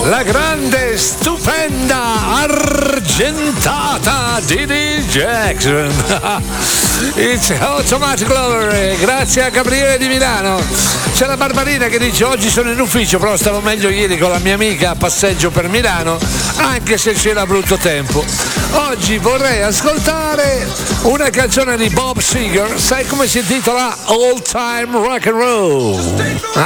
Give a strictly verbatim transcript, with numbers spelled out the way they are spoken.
la grande, stupenda, argentata Didi Jackson. It's Automatic Lover, grazie a Gabriele di Milano. C'è la Barbarina che dice: oggi sono in ufficio, però stavo meglio ieri con la mia amica a passeggio per Milano, anche se c'era brutto tempo. Oggi vorrei ascoltare una canzone di Bob Seger, sai come si intitola? Old Time Rock and Roll.